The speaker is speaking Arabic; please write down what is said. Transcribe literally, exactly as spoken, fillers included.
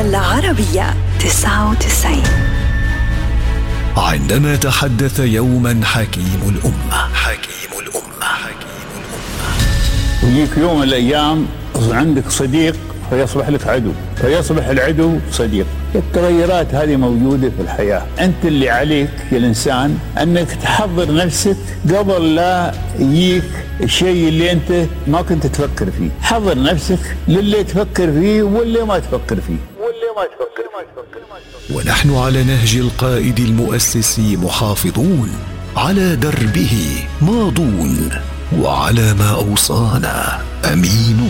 العربية تسعة وتسعين. عندما تحدث يوما حكيم الأمة حكيم الأمة حكيم الأمة يجيك يوم من الأيام عندك صديق فيصبح لك عدو، فيصبح العدو صديق. التغيرات هذه موجودة في الحياة. أنت اللي عليك يا الإنسان أنك تحضر نفسك قبل لا يجيك الشيء اللي أنت ما كنت تفكر فيه. حضر نفسك للي تفكر فيه واللي ما تفكر فيه واللي ما تفكر فيه. ونحن على نهج القائد المؤسس محافظون، على دربه ماضون، وعلى ما أوصانا أمين.